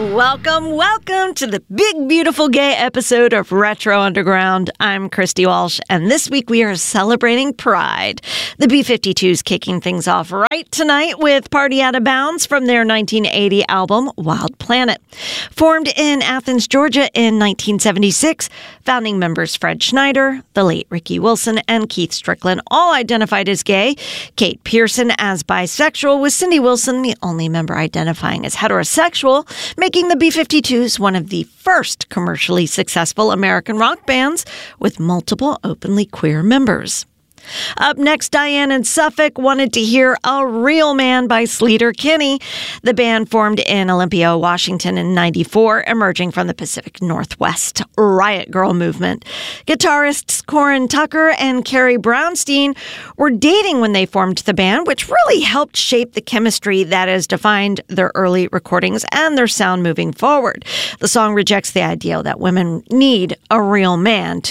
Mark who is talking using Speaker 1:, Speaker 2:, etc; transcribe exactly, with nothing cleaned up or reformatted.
Speaker 1: Welcome, welcome to the big, beautiful, gay episode of Retro Underground. I'm Christy Walsh, and this week we are celebrating Pride. The B fifty-twos kicking things off right tonight with Party Out of Bounds from their nineteen eighty album, Wild Planet. Formed in Athens, Georgia in nineteen seventy-six, founding members Fred Schneider, the late Ricky Wilson, and Keith Strickland all identified as gay. Kate Pearson as bisexual, with Cindy Wilson the only member identifying as heterosexual, making the B fifty-twos one of the first commercially successful American rock bands with multiple openly queer members. Up next, Diane and Suffolk wanted to hear A Real Man by Sleater Kinney. The band formed in Olympia, Washington in ninety-four, emerging from the Pacific Northwest Riot Girl movement. Guitarists Corin Tucker and Carrie Brownstein were dating when they formed the band, which really helped shape the chemistry that has defined their early recordings and their sound moving forward. The song rejects the idea that women need a real man to